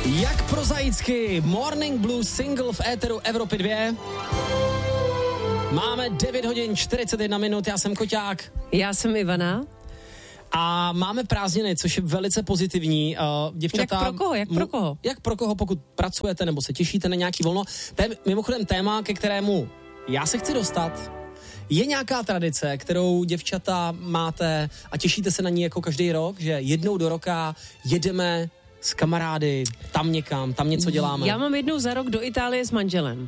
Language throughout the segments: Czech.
Jak prozaicky, Morning Blues single v éteru Evropy 2. Máme 9 hodin 41 minut, já jsem Koťák. Já jsem Ivana. A máme prázdniny, což je velice pozitivní. Děvčata, Jak pro koho? Jak pro koho, pokud pracujete nebo se těšíte na nějaký volno. To je mimochodem téma, ke kterému já se chci dostat. Je nějaká tradice, kterou děvčata máte a těšíte se na ní jako každý rok, že jednou do roka jedeme s kamarády tam někam, tam něco děláme? Já mám jednou za rok do Itálie s manželem.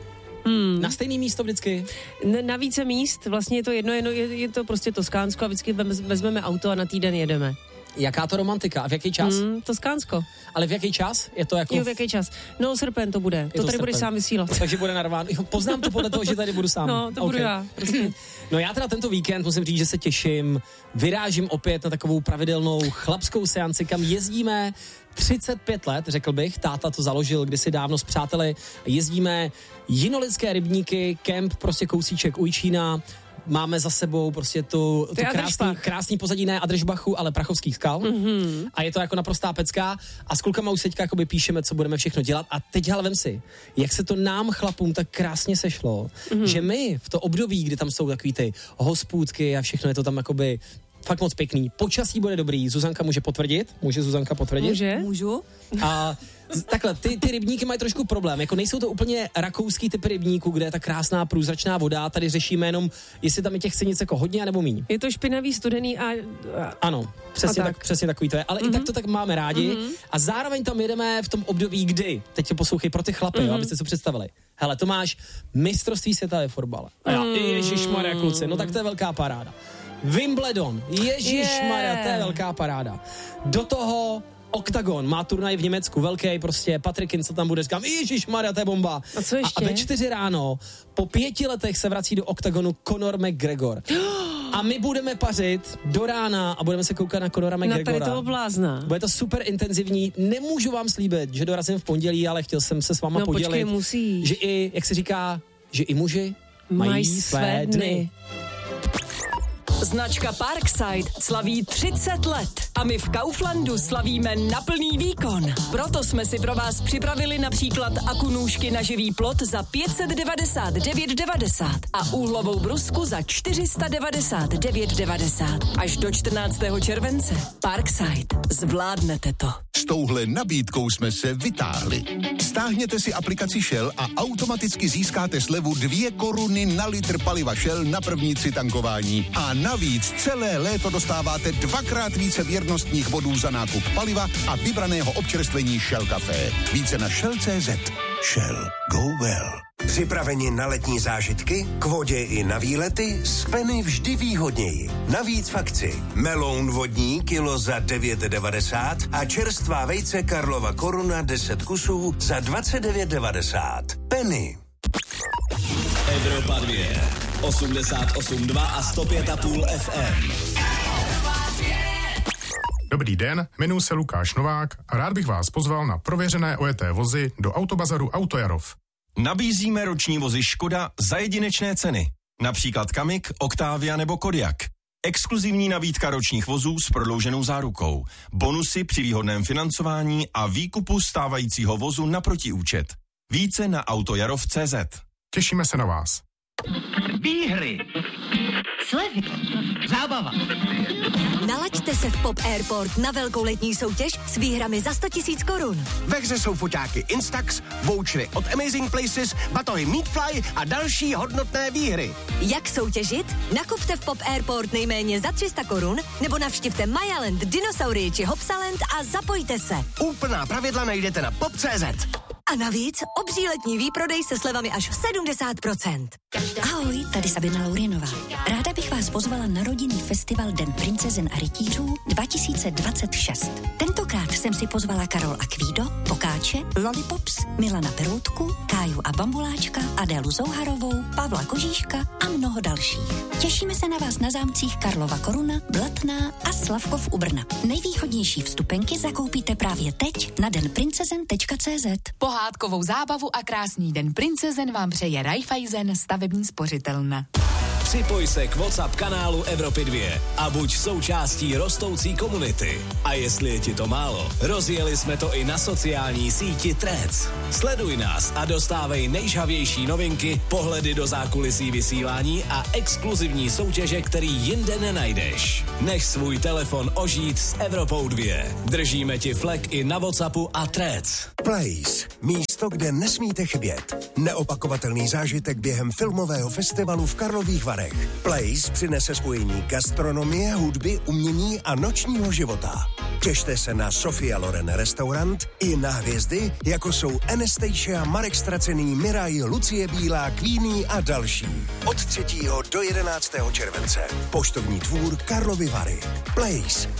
Na stejný místo vždycky? Na více míst, vlastně je to jedno, je to prostě Toskánsko a vždycky vezmeme auto a na týden jedeme. Jaká to romantika? A v jaký čas? Toskánsko. Ale v jaký čas? Je to jako... Jo, v jaký čas? No, srpen to bude. To tady budeš sám vysílat. Takže bude narván. Poznám to podle toho, že tady budu sám. No, to budu já. Prostě. No já teda tento víkend musím říct, že se těším. Vyrážím opět na takovou pravidelnou chlapskou seanci, kam jezdíme 35 let, řekl bych. Táta to založil kdysi dávno s přáteli. Jezdíme Jinolické rybníky, kemp prostě kousíček u Jičína. Máme za sebou prostě tu krásný pozadí, ne Adršbachu, ale Prachovských skal. A je to jako naprostá pecka. A s klukama už teďka jakoby píšeme, co budeme všechno dělat. A teď ale vem si, jak se to nám chlapům tak krásně sešlo, že my v to období, kdy tam jsou takový ty hospůdky a všechno je to tam jakoby fakt moc pěkný. Počasí bude dobrý. Zuzanka může potvrdit? Může Zuzanka potvrdit? Můžu. A takhle, ty rybníky mají trošku problém. Jako nejsou to úplně rakouský typy rybníků, kde je ta krásná průzračná voda. Tady řešíme jenom, jestli tam je těch sinic jako hodně nebo míň. Je to špinavý, studený a... Ano, přesně takový to je. Ale i tak to tak máme rádi. A zároveň tam jedeme v tom období, kdy, teď to poslouchej pro ty chlapy, jo, abyste si to představili. Hele, to máš mistrovství světa ve fotbale. A já, ježišmarja kluci, no tak to je velká paráda. Wimbledon, ježišmarja, to je velká paráda. Do toho Octagon, má turnaj v Německu, velký prostě, Patrick Kinzel tam bude, říkám, ježišmarja, to je bomba. A co ještě? A ve 4 ráno, po 5 letech se vrací do Octagonu Conor McGregor. A my budeme pařit do rána a budeme se koukat na Conora McGregora. Na tady toho blázna. Bude to super intenzivní, nemůžu vám slíbit, že dorazím v pondělí, ale chtěl jsem se s váma podělit. Počkej, musíš. Že i, jak se říká, že i muži mají své dny. Značka Parkside slaví 30 let a my v Kauflandu slavíme na plný výkon. Proto jsme si pro vás připravili například akunůžky na živý plot za 599,90 a úhlovou brusku za 499,90. Až do 14. července. Parkside. Zvládnete to. S touhle nabídkou jsme se vytáhli. Stáhněte si aplikaci Shell a automaticky získáte slevu 2 koruny na litr paliva Shell na první 3 tankování. A navíc celé léto dostáváte 2x více věrnostních bodů za nákup paliva a vybraného občerstvení Shell Café. Více na Shell.cz. Shell. Go well. Připraveni na letní zážitky? K vodě i na výlety? Z Penny vždy výhodněji. Navíc v akci. Meloun vodní kilo za 9,90 a čerstvá vejce Karlova Koruna 10 kusů za 29,90. Penny. Evropa 2, 88,2 a 105,5 FM. Dobrý den, jmenuji se Lukáš Novák a rád bych vás pozval na prověřené ojeté vozy do autobazaru Autojarov. Nabízíme roční vozy Škoda za jedinečné ceny. Například Kamik, Octavia nebo Kodiaq. Exkluzivní nabídka ročních vozů s prodlouženou zárukou. Bonusy při výhodném financování a výkupu stávajícího vozu na protiúčet. Více na autojarov.cz. Těšíme se na vás. Výhry, slevy, zábava. Nalaďte se v Pop Airport na velkou letní soutěž s výhrami za 100 000 korun. Ve hře jsou foťáky Instax, vouchery od Amazing Places, batohy Meatfly a další hodnotné výhry. Jak soutěžit? Nakupte v Pop Airport nejméně za 300 korun nebo navštivte Mayaland, Dinosaurii či Hopsaland a zapojte se. Úplná pravidla najdete na pop.cz. A navíc obří letní výprodej se slevami až 70%. Ahoj, tady Sabina Laurinová. Ráda bych vás pozvala na rodinný festival Den princezen a rytířů 2026. Tentokrát jsem si pozvala Karol a Kvído, Pokáče, Lollipops, Milana Peroutku, Káju a Bambuláčka, Adélu Zouharovou, Pavla Kožíška a mnoho dalších. Těšíme se na vás na zámcích Karlova Koruna, Blatná a Slavkov u Brna. Nejvýhodnější vstupenky zakoupíte právě teď na denprincezen.cz. Pohádkovou zábavu a krásný Den princezen vám přeje Raiffeisen stavební spořitelna. Připoj se k WhatsApp kanálu Evropy 2 a buď součástí rostoucí komunity. A jestli je ti to málo, rozjeli jsme to i na sociální síti Threads. Sleduj nás a dostávej nejžhavější novinky, pohledy do zákulisí vysílání a exkluzivní soutěže, který jinde nenajdeš. Nech svůj telefon ožít s Evropou 2. Držíme ti flek i na WhatsAppu a Threads. Place. Místo, kde nesmíte chybět. Neopakovatelný zážitek během filmového festivalu v Karlových Varech. Place přinese spojení gastronomie, hudby, umění a nočního života. Těšte se na Sofia Loren restaurant i na hvězdy, jako jsou Anastasia, Marek Stracený, Miraj, Lucie Bílá, Queenie a další. Od 3. do 11. července. Poštovní dvůr Karlovy Vary. Place.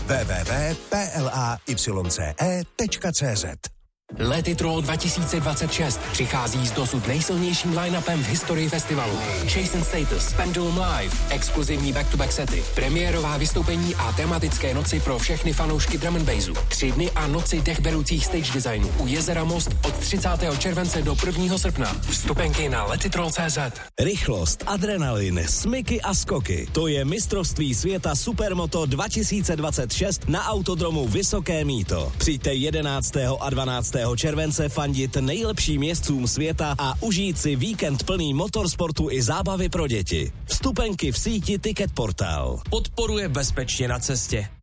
www.playce.cz. Letitrol 2026 přichází s dosud nejsilnějším line-upem v historii festivalu. Chase and Status, Pendulum Live, exkluzivní back-to-back sety, premiérová vystoupení a tematické noci pro všechny fanoušky drum and bassu. 3 dny a noci dechberoucích stage designů u jezera Most od 30. července do 1. srpna. Vstupenky na letitrol.cz. Rychlost, adrenalin, smyky a skoky. To je mistrovství světa Supermoto 2026 na autodromu Vysoké Mýto. Přijďte 11. a 12. července fandit nejlepším jezdcům světa a užít si víkend plný motorsportu i zábavy pro děti. Vstupenky v síti Ticket Portal. Podporuje bezpečně na cestě